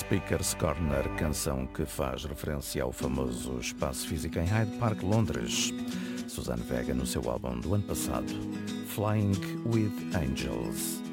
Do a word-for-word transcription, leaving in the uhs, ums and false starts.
Speaker's Corner, canção que faz referência ao famoso espaço físico em Hyde Park, Londres. Suzanne Vega no seu álbum do ano passado, Flying with Angels.